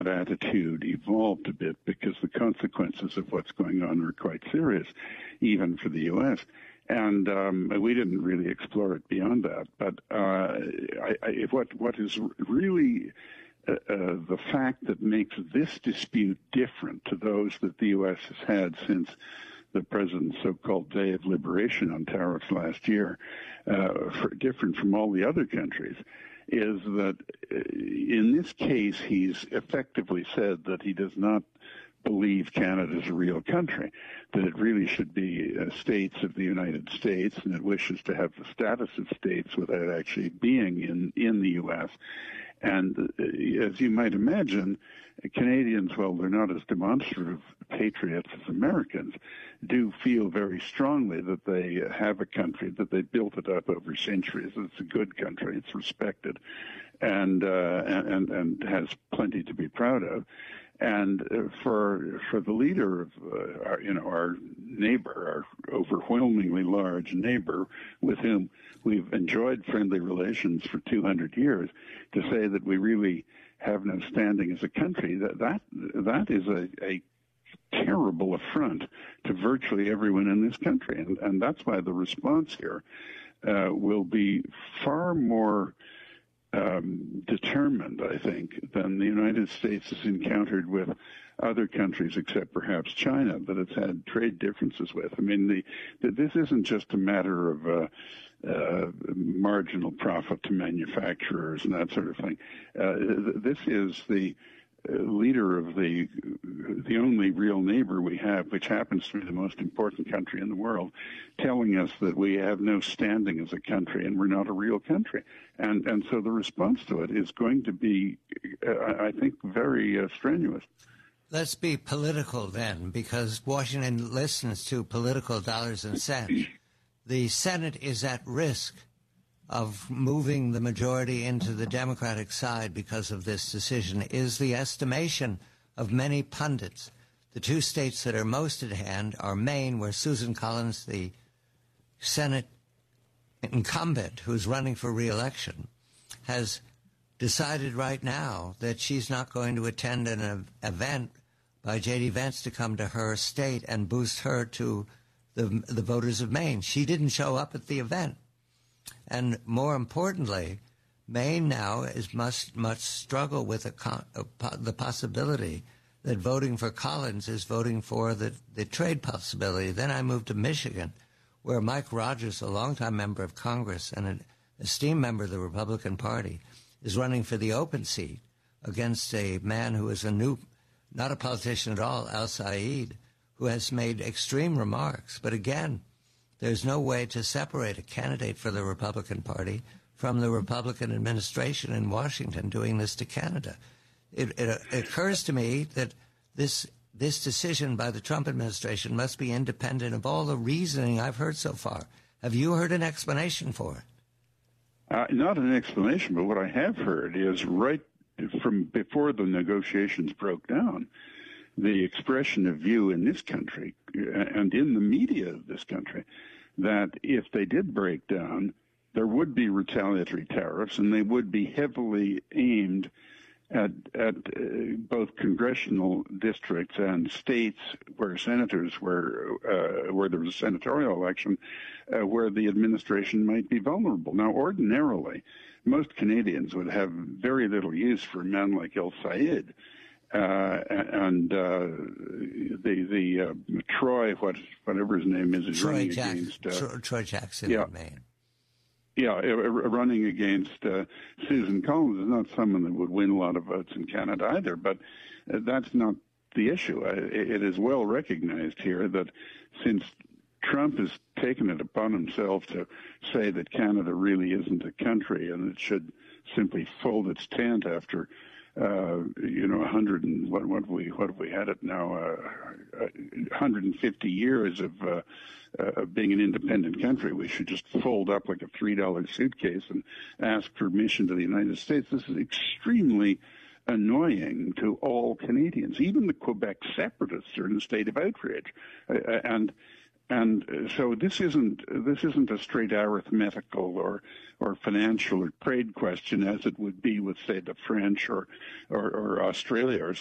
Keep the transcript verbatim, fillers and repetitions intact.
attitude evolved a bit because the consequences of what's going on are quite serious, even for the U S. And um, we didn't really explore it beyond that. But uh, I, I, what what is really uh, uh, the fact that makes this dispute different to those that the U S has had since the president's so-called Day of Liberation on tariffs last year, uh, for, different from all the other countries, is that in this case he's effectively said that he does not believe Canada is a real country, that it really should be uh, states of the United States, and it wishes to have the status of states without actually being in, in the U S. And uh, as you might imagine, Canadians, while they're not as demonstrative patriots as Americans, do feel very strongly that they have a country, that they built it up over centuries. It's a good country. It's respected and, uh, and, and has plenty to be proud of. And for for the leader of uh, our, you know, our neighbor, our overwhelmingly large neighbor, with whom we've enjoyed friendly relations for two hundred years, to say that we really have no standing as a country, that that that is a, a terrible affront to virtually everyone in this country, and and that's why the response here uh, will be far more Um, determined, I think, than the United States has encountered with other countries, except perhaps China, that it's had trade differences with. I mean, the, the, this isn't just a matter of uh, uh, marginal profit to manufacturers and that sort of thing. Uh, this is the uh, leader of the the only real neighbor we have, which happens to be the most important country in the world, telling us that we have no standing as a country and we're not a real country. And and so the response to it is going to be, uh, I think, very uh, strenuous. Let's be political then, because Washington listens to political dollars and cents. The Senate is at risk of moving the majority into the Democratic side because of this decision, is the estimation of many pundits. The two states that are most at hand are Maine, where Susan Collins, the Senate incumbent who's running for re-election, has decided right now that she's not going to attend an event by J D Vance to come to her state and boost her to the, the voters of Maine. She didn't show up at the event. And more importantly, Maine now is must must struggle with a, a, the possibility that voting for Collins is voting for the, the trade possibility. Then I moved to Michigan, where Mike Rogers, a longtime member of Congress and an esteemed member of the Republican Party, is running for the open seat against a man who is a new, not a politician at all, Al Said, who has made extreme remarks. But again, there's no way to separate a candidate for the Republican Party from the Republican administration in Washington doing this to Canada. It, it, it occurs to me that this this decision by the Trump administration must be independent of all the reasoning I've heard so far. Have you heard an explanation for it? Uh, not an explanation, but what I have heard is right from before the negotiations broke down, the expression of view in this country and in the media of this country that if they did break down, there would be retaliatory tariffs and they would be heavily aimed at, at uh, both congressional districts and states where senators were, uh, where there was a senatorial election, uh, where the administration might be vulnerable. Now, ordinarily, most Canadians would have very little use for men like El Sayed. Uh, and uh, the the uh, Troy, what whatever his name is, is Troy running Jack- against uh, Troy, Troy Jackson yeah, in Maine. Yeah, uh, running against uh, Susan Collins is not someone that would win a lot of votes in Canada either. But uh, that's not the issue. Uh, it is well recognized here that since Trump has taken it upon himself to say that Canada really isn't a country and it should simply fold its tent after. Uh, you know, a hundred and what, what have we what have we had it now? Uh, one hundred fifty years of uh, uh, being an independent country. We should just fold up like a three dollar suitcase and ask permission to the United States. This is extremely annoying to all Canadians. Even the Quebec separatists are in a state of outrage, uh, and And so this isn't this isn't a straight arithmetical or or financial or trade question as it would be with, say, the French or or, or Australia or